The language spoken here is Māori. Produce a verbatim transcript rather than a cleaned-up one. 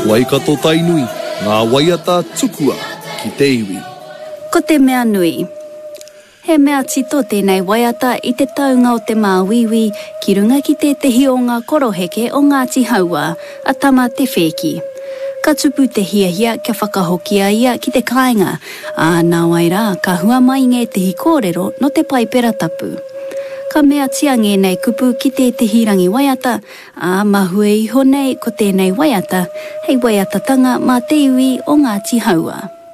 Waikato tainui, ngā waiata tukua ki te iwi. Ko te mea nui. He mea tito tēnei waiata i te taunga o te māwiwi ki runga ki te tehi o ngā koroheke o Ngāti Haua, a tama te whēki. Ka tupu te hiahia kia whakahokia ia ki te kāinga, a nā wai rā ka hua mai nge tehi kōrero no te paipera tapu. Ka mea tia ngenei kupu ki te tehi rangi waiata, a mahue iho nei ko tēnei waiata, hei waiata tanga mā te iwi o Ngāti Haua.